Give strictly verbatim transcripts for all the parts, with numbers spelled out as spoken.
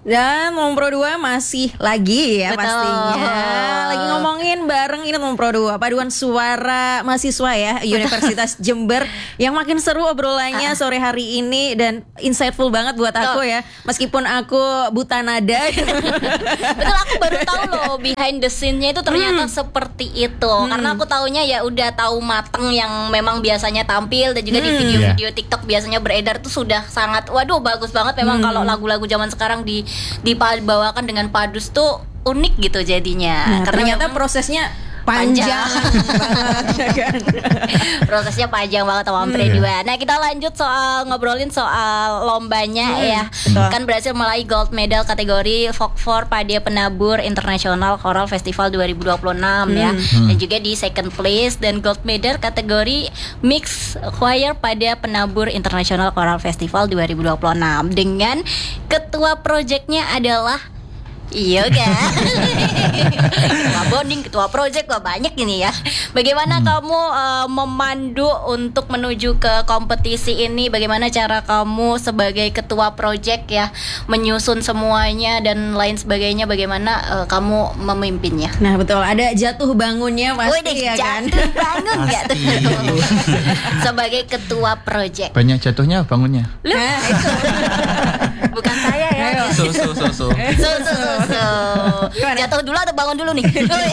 Dan Mompro dua masih lagi ya. Betul. Pastinya. Lagi ngomongin bareng ini Mompro dua, paduan suara mahasiswa ya Universitas Jember yang makin seru obrolannya sore hari ini dan insightful banget buat aku ya. Meskipun aku buta nada. Betul, aku baru tahu loh behind the scene-nya itu ternyata hmm. seperti itu. Hmm. Karena aku taunya ya udah tahu mateng yang memang biasanya tampil dan juga hmm. di video-video yeah. TikTok biasanya beredar tuh sudah sangat waduh bagus banget memang hmm. kalau lagu-lagu zaman sekarang di dibawakan dengan padus tuh unik gitu jadinya. Nah, karena ternyata prosesnya panjang, panjang kan? Prosesnya panjang banget sama Mompro dua. Nah, kita lanjut soal ngobrolin soal lombanya hmm, ya. Betul. Kan berhasil meraih gold medal kategori Folklore Pade Penabur International Choral Festival dua ribu dua puluh enam hmm. ya. Dan juga di second place dan gold medal kategori Mixed Choir Pade Penabur International Choral Festival dua ribu dua puluh enam dengan ketua proyeknya adalah Yoga. Ketua bonding, ketua project, wah banyak ini ya. Bagaimana hmm. kamu uh, memandu untuk menuju ke kompetisi ini? Bagaimana cara kamu sebagai ketua project ya menyusun semuanya dan lain sebagainya? Bagaimana uh, kamu memimpinnya? Nah betul, ada jatuh bangunnya pasti. Wih, ya kan? Jatuh bangun nggak tuh? Sebagai ketua project. Banyak jatuhnya bangunnya. Loh, nah, itu. Bukan saya ya. So so so so. So so so. So. Jatuh dulu atau bangun dulu nih?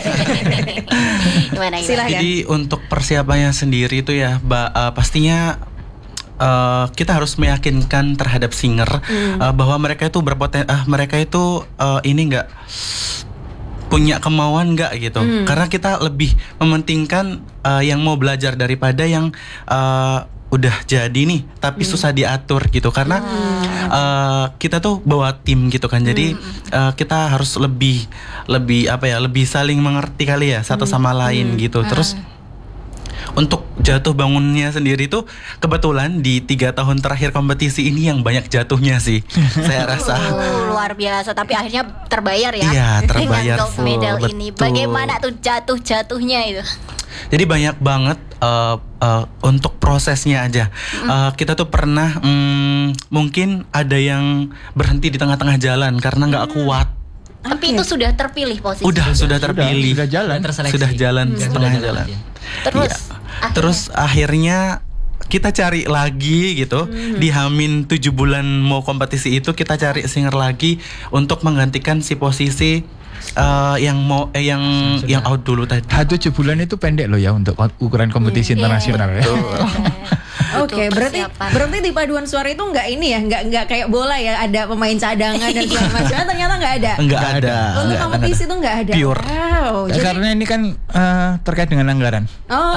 Gimana, gimana? Jadi untuk persiapannya sendiri itu ya ba, uh, pastinya uh, kita harus meyakinkan terhadap singer hmm. uh, bahwa mereka itu berpoten uh, mereka itu uh, ini enggak punya kemauan enggak gitu. Hmm. Karena kita lebih mementingkan uh, yang mau belajar daripada yang uh, udah jadi nih tapi hmm. susah diatur gitu karena hmm. uh, kita tuh bawa tim gitu kan jadi hmm. uh, kita harus lebih lebih apa ya lebih saling mengerti kali ya satu sama hmm. lain hmm. gitu terus hmm. untuk jatuh bangunnya sendiri tuh kebetulan di tiga tahun terakhir kompetisi ini yang banyak jatuhnya sih saya rasa oh, luar biasa tapi akhirnya terbayar ya iya terbayar dengan gold medal full, ini betul. Bagaimana tuh jatuh-jatuhnya itu? Jadi banyak banget uh, uh, untuk prosesnya aja. Mm. Uh, kita tuh pernah um, mungkin ada yang berhenti di tengah-tengah jalan karena nggak mm. kuat. Tapi okay. itu sudah terpilih posisinya. Udah, sudah terpilih. Sudah, sudah jalan, sudah jalan hmm. setengah sudah jalan. Terus, ya. akhirnya. terus akhirnya kita cari lagi gitu. Hmm. Di Hamin tujuh bulan mau kompetisi itu kita cari singer lagi untuk menggantikan si posisi. Uh, yang mau eh, yang Sudah. yang out dulu tadi. Ah, tujuh bulan itu pendek loh ya untuk ukuran kompetisi hmm, internasional iya, ya. Oke, okay, berarti berarti di paduan suara itu nggak ini ya, nggak nggak kayak bola ya, ada pemain cadangan dan segala macam. Ternyata nggak ada. Nggak ada. Untuk kompetisi itu nggak ada. Pure. Wow. Jadi, karena ini kan uh, terkait dengan anggaran. Oh.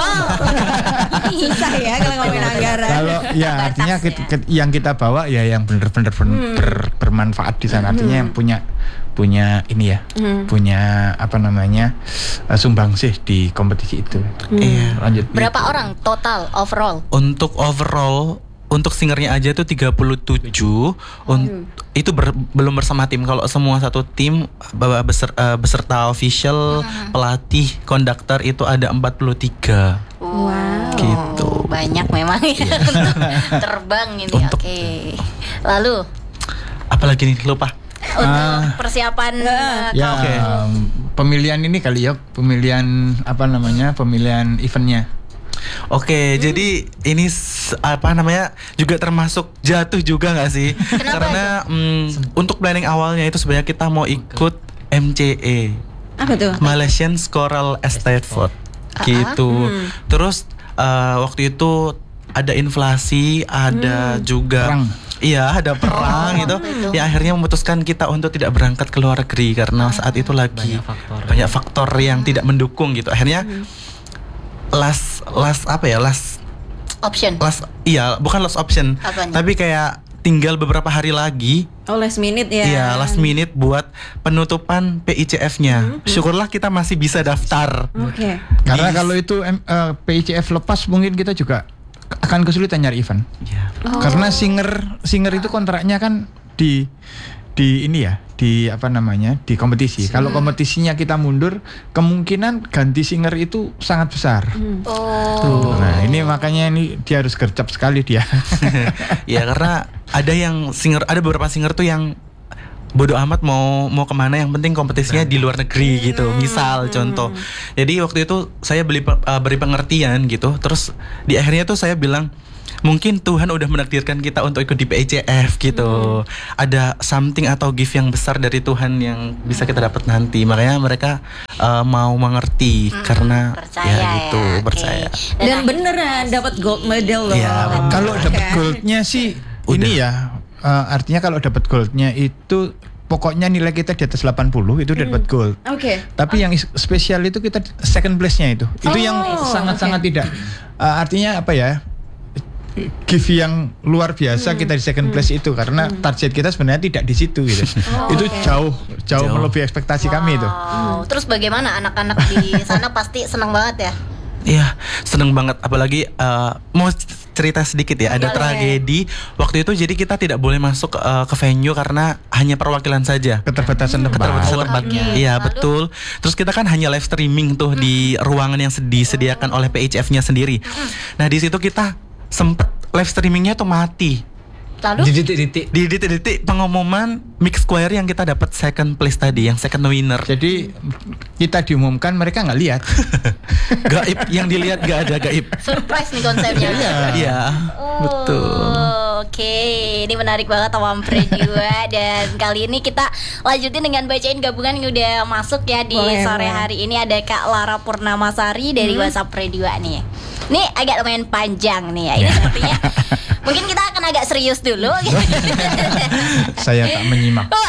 Susah ya kalau ngomongin anggaran. Kalau ya artinya kita, yang kita bawa ya yang benar-benar ber, hmm. ber, bermanfaat di sana. Artinya hmm. yang punya punya ini ya, hmm. punya apa namanya uh, sumbangsih di kompetisi itu. Iya. Hmm. Lanjut. Berapa gitu. Orang total overall? Untuk overall untuk singernya aja tuh tiga puluh tujuh. Un- hmm. Itu ber- belum bersama tim. Kalau semua satu tim beser- uh, beserta official, hmm. pelatih, konduktor itu ada empat puluh tiga. Wow. Gitu. Banyak memang ya untuk terbang ini. Oke. Okay. Lalu apalagi nih lupa. Untuk uh, persiapan uh, ya okay. um, pemilihan ini kali ya, pemilihan apa namanya, pemilihan eventnya. Oke, hmm. jadi ini apa namanya juga termasuk jatuh juga nggak sih? Karena mm, untuk planning awalnya itu sebenarnya kita mau ikut M C E. Apa tuh? Malaysian Choral Estate Fort. Gitu. Hmm. Terus uh, waktu itu ada inflasi, ada hmm. juga perang. Iya, ada perang oh, gitu. Itu. Ya akhirnya memutuskan kita untuk tidak berangkat ke luar negeri karena saat itu lagi banyak faktor, banyak faktor yang hmm. tidak mendukung gitu. Akhirnya hmm. last last apa ya? Last option. Last iya, bukan last option. Apanya? Tapi kayak tinggal beberapa hari lagi. Oh, last minute ya. Iya, last minute buat penutupan P I C F-nya. Hmm. Syukurlah kita masih bisa daftar. Oke. Okay. Karena kalau itu uh, P I C F lepas mungkin kita juga akan kesulitan nyari event. Yeah. Oh. Karena singer singer itu kontraknya kan di di ini ya, di apa namanya? Di kompetisi. Hmm. Kalau kompetisinya kita mundur, kemungkinan ganti singer itu sangat besar. Hmm. Oh. Nah, ini makanya ini dia harus gercep sekali dia. Ya, karena ada yang singer, ada beberapa singer tuh yang bodo amat mau mau kemana, yang penting kompetisinya di luar negeri gitu. Misal contoh. Jadi waktu itu saya beli uh, beri pengertian gitu. Terus di akhirnya tuh saya bilang, mungkin Tuhan udah menakdirkan kita untuk ikut di P I C F gitu. Hmm. Ada something atau gift yang besar dari Tuhan yang bisa kita dapat nanti. Makanya mereka uh, mau mengerti hmm, karena percaya ya gitu, ya, percaya. Okay. Dan, Dan beneran dapat gold medal loh. Ya, oh, kalau okay. dapat goldnya sih udah. Ini ya uh, artinya kalau dapat goldnya itu pokoknya nilai kita di atas delapan puluh itu udah dapat gold. Oke. Okay. Tapi oh. yang spesial itu kita second place-nya itu. Itu oh, yang sangat-sangat okay. tidak uh, artinya apa ya? Gift yang luar biasa hmm. kita di second place hmm. itu karena hmm. target kita sebenarnya tidak di situ gitu. Oh, itu okay. jauh, jauh jauh melebihi ekspektasi wow. kami itu. Hmm. Terus bagaimana anak-anak di sana pasti senang banget ya? Iya, seneng banget. Apalagi uh, mau cerita sedikit ya, ada Boleh. tragedi waktu itu. Jadi kita tidak boleh masuk uh, ke venue karena hanya perwakilan saja. Keterbatasan tempat. Keterbatasan tempat. Iya, betul. Terus kita kan hanya live streaming tuh hmm. di ruangan yang disediakan oleh P I C F-nya sendiri. Hmm. Nah, di situ kita sempet live streamingnya tuh mati. Lalu di detik-detik di detik-detik pengumuman Mix Choir yang kita dapat second place tadi, yang second winner. Jadi kita diumumkan, mereka nggak lihat. Gaib, yang dilihat nggak ada gaib. Surprise nih konsepnya. Iya, oh, betul. Oke, okay. Ini menarik banget Awam Predua. Dan kali ini kita lanjutin dengan bacain gabungan yang udah masuk ya di Boleh, sore hari ini. Ada Kak Lara Purnamasari dari hmm. WhatsApp Predua nih. Ini agak lumayan panjang nih ya. Ini sepertinya mungkin kita akan agak serius dulu. Saya tak menyimak. Oh,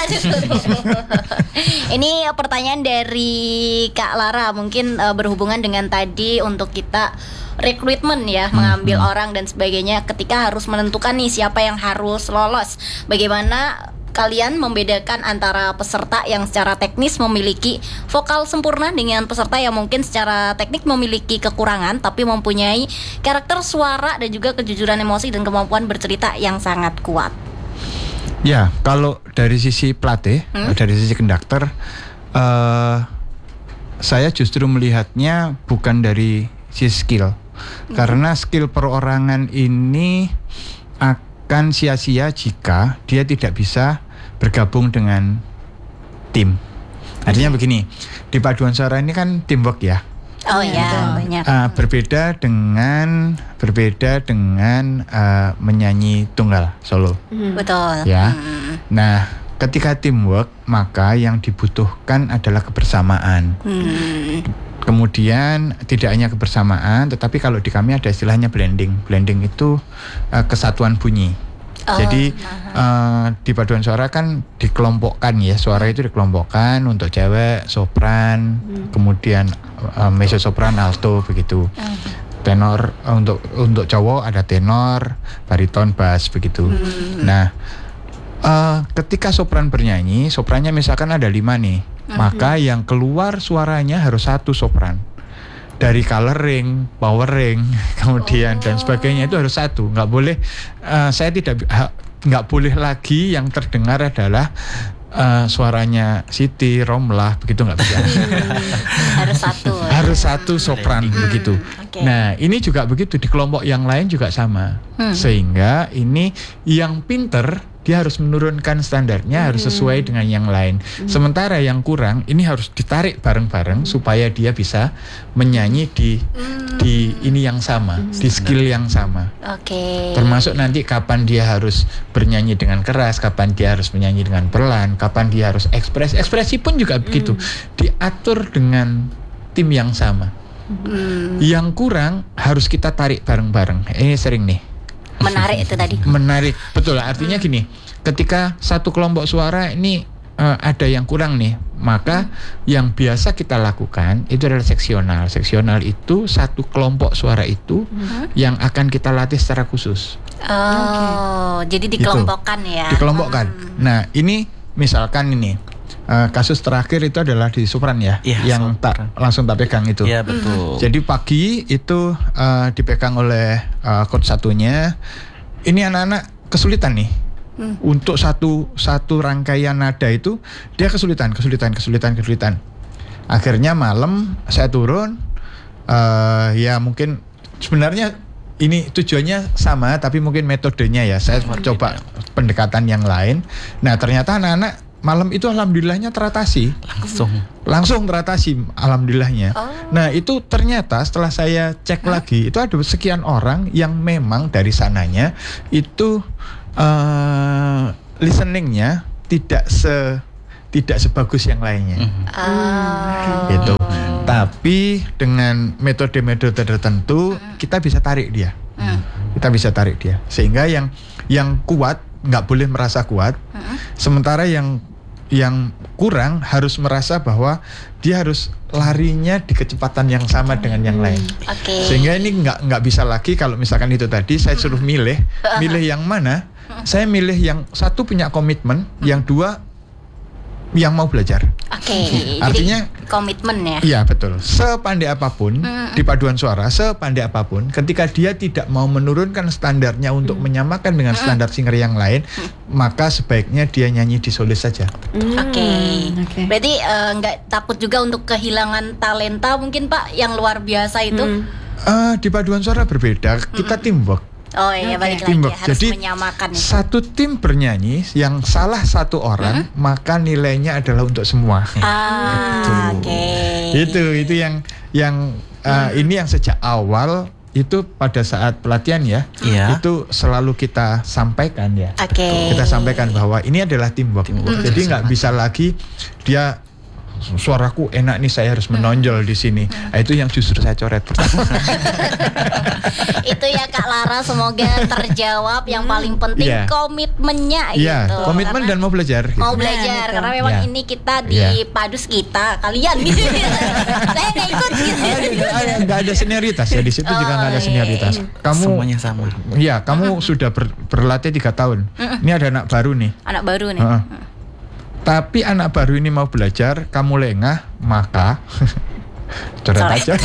ini pertanyaan dari Kak Lara, mungkin uh, berhubungan dengan tadi untuk kita rekrutmen ya, hmm. mengambil hmm. orang dan sebagainya. Ketika harus menentukan nih siapa yang harus lolos, bagaimana kalian membedakan antara peserta yang secara teknis memiliki vokal sempurna dengan peserta yang mungkin secara teknik memiliki kekurangan tapi mempunyai karakter suara dan juga kejujuran emosi dan kemampuan bercerita yang sangat kuat? Ya, kalau dari sisi pelatih, hmm? dari sisi konduktor, uh, saya justru melihatnya bukan dari sisi skill, hmm. karena skill perorangan ini akan sia-sia jika dia tidak bisa bergabung dengan tim. Artinya begini, di paduan suara ini kan teamwork ya. Oh iya, banyak. Uh, berbeda dengan berbeda dengan uh, menyanyi tunggal solo. Hmm. Betul. Ya. Hmm. Nah, ketika teamwork maka yang dibutuhkan adalah kebersamaan. Hmm. Kemudian tidak hanya kebersamaan, tetapi kalau di kami ada istilahnya blending. Blending itu uh, kesatuan bunyi. Oh, Jadi uh, di paduan suara kan dikelompokkan ya, suara itu dikelompokkan untuk cewek, sopran, hmm. kemudian uh, mezzo sopran, alto begitu. Hmm. Tenor uh, untuk untuk cowok ada tenor, bariton, bass begitu. Hmm. Nah, uh, ketika sopran bernyanyi, soprannya misalkan ada lima nih, hmm. maka yang keluar suaranya harus satu sopran. Dari coloring, powering, kemudian oh. dan sebagainya itu harus satu, nggak boleh. Uh, saya tidak nggak boleh lagi yang terdengar adalah uh, suaranya Siti, Romlah, begitu nggak bisa. Harus satu. Harus satu sopran hmm. begitu. Okay. Nah ini juga begitu, di kelompok yang lain juga sama, hmm. sehingga ini yang pinter dia harus menurunkan standarnya, hmm. harus sesuai dengan yang lain. Hmm. Sementara yang kurang ini harus ditarik bareng-bareng hmm. supaya dia bisa menyanyi di hmm. di ini yang sama, hmm. di skill yang sama. Oke. Okay. Termasuk nanti kapan dia harus bernyanyi dengan keras, kapan dia harus menyanyi dengan pelan, kapan dia harus ekspres. Ekspresi pun juga hmm. begitu. Diatur dengan tim yang sama. Hmm. Yang kurang harus kita tarik bareng-bareng. Ini sering nih. Menarik itu tadi. Menarik, betul. Artinya gini, ketika satu kelompok suara ini uh, ada yang kurang nih, maka yang biasa kita lakukan itu adalah seksional. Seksional itu satu kelompok suara itu uh-huh. yang akan kita latih secara khusus. Oh, okay. Jadi dikelompokkan gitu. Ya. Dikelompokkan. Hmm. Nah, ini misalkan ini. Uh, kasus terakhir itu adalah di sopran ya, ya yang tak langsung tak pegang itu. Iya betul. Jadi pagi itu uh, dipegang oleh uh, coach satunya. Ini anak-anak kesulitan nih hmm. untuk satu satu rangkaian nada itu dia kesulitan, kesulitan, kesulitan, kesulitan. Akhirnya malam saya turun, uh, ya mungkin sebenarnya ini tujuannya sama, tapi mungkin metodenya ya saya hmm. coba pendekatan yang lain. Nah ternyata anak-anak malam itu alhamdulillahnya teratasi. Langsung. Langsung teratasi alhamdulillahnya. Oh. Nah, itu ternyata setelah saya cek Hah? lagi, itu ada sekian orang yang memang dari sananya itu uh, listeningnya tidak se tidak sebagus yang lainnya. Mm-hmm. Oh. Gitu. Tapi dengan metode-metode tertentu kita bisa tarik dia. Mm. Kita bisa tarik dia. Sehingga yang yang kuat nggak boleh merasa kuat. Mm. Sementara yang yang kurang harus merasa bahwa dia harus larinya di kecepatan yang sama dengan yang lain. Oke. Sehingga ini nggak nggak bisa lagi kalau misalkan itu tadi saya suruh milih, milih yang mana? Saya milih yang satu punya komitmen, yang dua yang mau belajar. Oke. Artinya jadi komitmen ya. Iya betul. Sepandai apapun Mm. di paduan suara, sepandai apapun, ketika dia tidak mau menurunkan standarnya untuk Mm. menyamakan dengan standar singer yang lain, Mm. maka sebaiknya dia nyanyi di solis saja. Oke. Oke. Berarti eh, nggak takut juga untuk kehilangan talenta mungkin Pak yang luar biasa itu. Mm. Eh, di paduan suara berbeda, kita teamwork. Oh iya, Oke. balik lagi Teamwork. harus Jadi menyamakan itu. satu tim bernyanyi yang salah satu orang, maka nilainya adalah untuk semua. Ah, oke. Itu itu yang yang uh, ini yang sejak awal itu pada saat pelatihan ya, Iya. itu selalu kita sampaikan ya. Oke. Kita sampaikan bahwa ini adalah teamwork. Teamwork. Jadi nggak bisa lagi dia suaraku enak nih saya harus menonjol di sini. Nah, itu yang justru saya coret pertama. Itu ya Kak Lara, semoga terjawab. Yang paling penting Iya. komitmennya Iya, gitu. komitmen Karena dan mau belajar. Gitu. mau belajar Nah, gitu. karena memang Iya. ini kita di Iya. padus kita kalian gitu. Saya nggak ikut gitu. Nggak ada senioritas ya di situ juga nggak ada Oh, senioritas. iya. Kamu Semuanya sama. Iya, kamu sudah ber- berlatih tiga tahun. Ini ada anak baru nih. Anak baru nih. Heeh. Tapi anak baru ini mau belajar, kamu lengah, maka coret Coret. aja.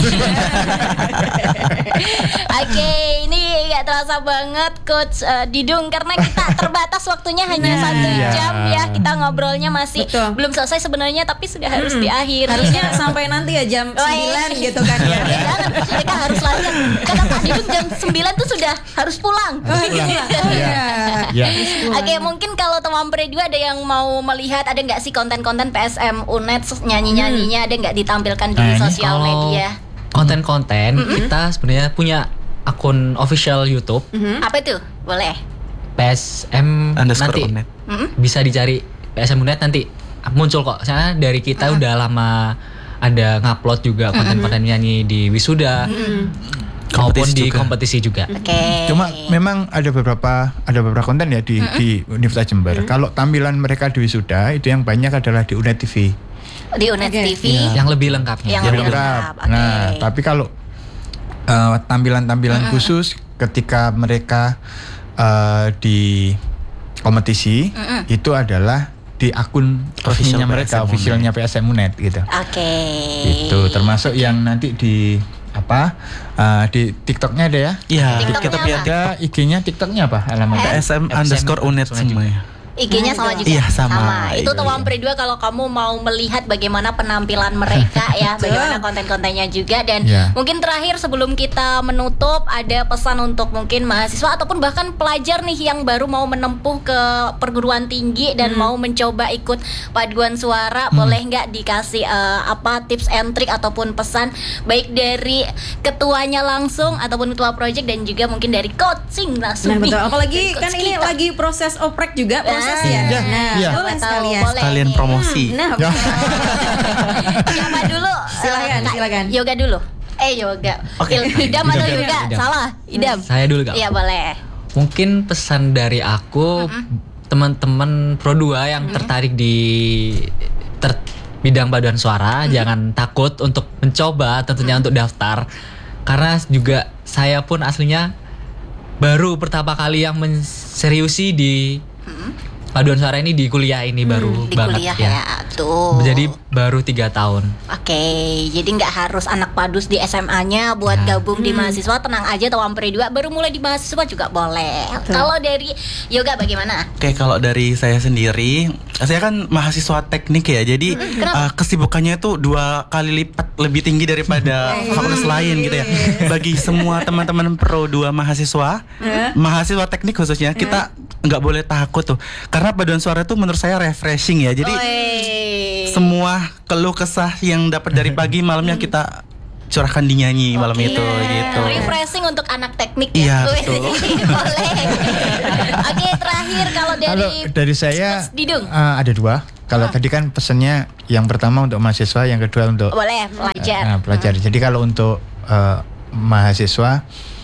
Oke, ini nggak terasa banget Coach uh, Didung karena kita terbatas waktunya hanya Nah, satu iya. jam ya. Kita ngobrolnya masih Betul. belum selesai sebenarnya, tapi sudah harus diakhiri. Harusnya sampai nanti ya jam Oh, sembilan iya. gitu kan ya. Ya, jangan, mereka harus latihan. Kata Pak Didung jam sembilan tuh sudah harus pulang. Oh iya. Oh, iya. Ya. Oke, mungkin kalau teman Pre dua ada yang mau melihat, ada nggak sih konten-konten P S M U N E T nyanyi-nyanyinya, ada nggak ditampilkan di Nah, ini sosial Kalau media? konten-konten kita sebenarnya punya akun official YouTube Apa itu? Boleh. P S M Underscore nanti Unet. Mm-mm. bisa dicari P S M Unet nanti muncul kok. Soalnya dari kita udah lama ada ngupload juga konten-konten nyanyi di wisuda maupun Kompetisi di juga. kompetisi juga. Oke. Cuma memang ada beberapa ada beberapa konten ya di di Universitas Jember. Kalau tampilan mereka di wisuda itu yang banyak adalah di Unet T V. Di Unet Oke. T V. Yang lebih lengkapnya. Yang Yang lebih lengkap, oke. Nah, tapi kalau uh, tampilan-tampilan khusus ketika mereka uh, di kompetisi itu adalah di akun Official resminya mereka, P S M officialnya P S M Unet gitu. Oke. Itu termasuk yang nanti di apa uh, di TikToknya ada ya? Iya, TikToknya kita apa? punya Ada I G-nya, TikToknya apa? Alamat P S M underscore Unet semuanya. I G-nya sama juga. Iya, sama. Itu Iya, Tawam iya. Pre dua kalau kamu mau melihat bagaimana penampilan mereka ya, bagaimana konten-kontennya juga. Dan Iya. mungkin terakhir sebelum kita menutup, ada pesan untuk mungkin mahasiswa ataupun bahkan pelajar nih yang baru mau menempuh ke perguruan tinggi dan mau mencoba ikut paduan suara, boleh nggak dikasih eh, apa tips and trick ataupun pesan baik dari ketuanya langsung ataupun ketua project dan juga mungkin dari coaching langsung. Nah betul, nih. apalagi Dari kan coach ini kita. lagi proses oprek juga proses Ah, ya. iya. Nah, Iya. boleh Tahu, sekalian. boleh. Kalian nih. promosi. Nah, Ya. Siapa dulu? Silakan, Eh, Kak, silakan. Yoga dulu. Eh yoga. Oke. Il- Idam atau Idam. yoga? Idam. Salah. Idam. Saya dulu Kak. Iya boleh. Mungkin pesan dari aku teman-teman Pro dua yang tertarik di ter- bidang paduan suara jangan takut untuk mencoba, tentunya untuk daftar. Karena juga saya pun aslinya baru pertama kali yang menseriusi di paduan suara ini di kuliah ini baru Di banget kuliah ya. ya. Tuh. Jadi baru tiga tahun. Oke, jadi nggak harus anak padus di S M A-nya buat Ya. gabung di mahasiswa, tenang aja Tawam Pre dua baru mulai di mahasiswa juga boleh. Kalau dari yoga bagaimana? Oke, kalau dari saya sendiri, saya kan mahasiswa teknik ya, jadi kenapa? uh, kesibukannya itu dua kali lipat lebih tinggi daripada fakultas lain gitu ya. Bagi semua teman-teman Pro dua mahasiswa, mahasiswa teknik khususnya, kita nggak boleh takut tuh, karena paduan suara itu menurut saya refreshing ya. Jadi Oi. semua keluh kesah yang dapat dari pagi malamnya kita curahkan dinyanyi malam itu gitu. Refreshing untuk anak teknik Iya, ya. betul. Boleh. Oke, terakhir kalau dari Kalau dari saya Coach Didung. uh, ada dua. Kalau tadi kan pesannya yang pertama untuk mahasiswa, yang kedua untuk Boleh, pelajar. uh, pelajar. Jadi kalau untuk uh, mahasiswa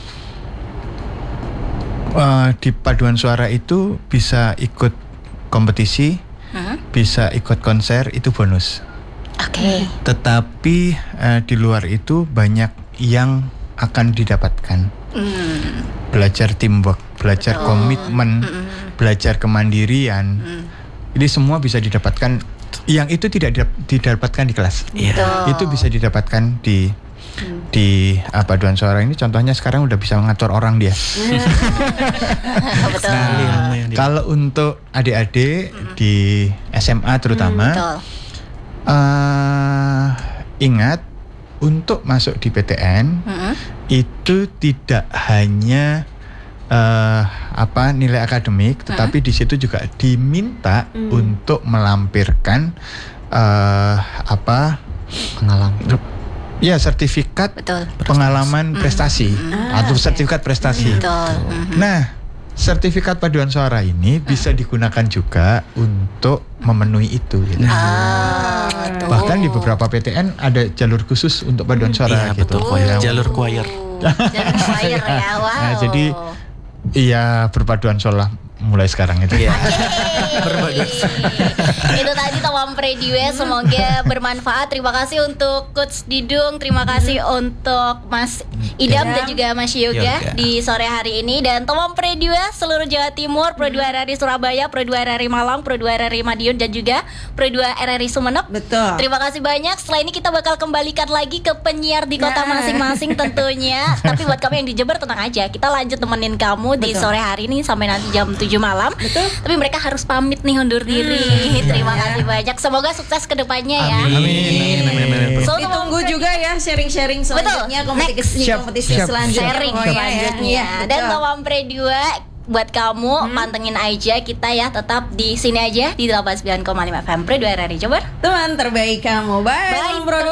uh, di paduan suara itu bisa ikut kompetisi, Hmm? bisa ikut konser, itu bonus. Oke. Tetapi uh, di luar itu banyak yang akan didapatkan. Hmm. Belajar teamwork, belajar Betul. komitmen, belajar kemandirian. Ini semua bisa didapatkan. Yang itu tidak didap- didapatkan di kelas. Iya. Betul. Itu bisa didapatkan di di uh, paduan suara ini. Contohnya sekarang udah bisa mengatur orang dia. Betul. Nah, ilmu yang di- kalau untuk adik-adik di S M A terutama, Betul. uh, ingat untuk masuk di P T N Mm-mm. itu tidak hanya uh, apa nilai akademik, tetapi di situ juga diminta untuk melampirkan uh, apa Pengalaman. ya sertifikat Betul. pengalaman prestasi atau sertifikat prestasi. Betul. Mhm. Nah, sertifikat paduan suara ini bisa digunakan juga untuk memenuhi itu. Gitu. Ah, tuh. Bahkan di beberapa P T N ada jalur khusus untuk paduan suara Iya, gitu. betul, choir. Yang- Jalur choir. Jalur choir ya. Wow. Nah, jadi iya berpaduan suara mulai sekarang itu. Iya. Itu tadi Tawam Prediwe, semoga bermanfaat. Terima kasih untuk Coach Didung, terima kasih untuk Mas Idam dan juga Mas Yoga Yoga. di sore hari ini. Dan Tawam Prediwe seluruh Jawa Timur, Pro dua R R I Surabaya, Pro dua R R I Malang, Pro dua R R I Madiun dan juga Pro dua R R I Sumeneb. Betul. Terima kasih banyak. Setelah ini kita bakal kembalikan lagi ke penyiar di kota Nah. masing-masing tentunya. Tapi buat kamu yang di Jember tenang aja, kita lanjut temenin kamu di Betul. sore hari ini sampai nanti jam tujuh malam. Betul. Tapi mereka harus pamit nih, undur diri. Terima kasih banyak. Semoga sukses ke depannya ya. Amin. Amin. Amin. Amin. Amin. So, Ditunggu juga ya sharing-sharing selanjutnya, kompetisi Siap, kompetisi siap, selanjutnya. sharing pokoknya ya. selanjutnya. Iya, Dan betul. Tawam Pre dua buat kamu pantengin aja kita ya, tetap di sini aja di delapan puluh sembilan koma lima F M Pro dua R R I Jember. Teman terbaik kamu. Bye. Bye, Bro.